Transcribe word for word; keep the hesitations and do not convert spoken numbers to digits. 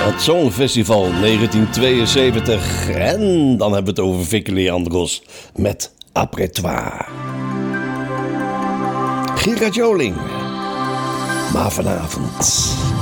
Het Songfestival negentien tweeënzeventig. En dan hebben we het over Vicky Leandros met Après Toi. Gerard Joling. Maar vanavond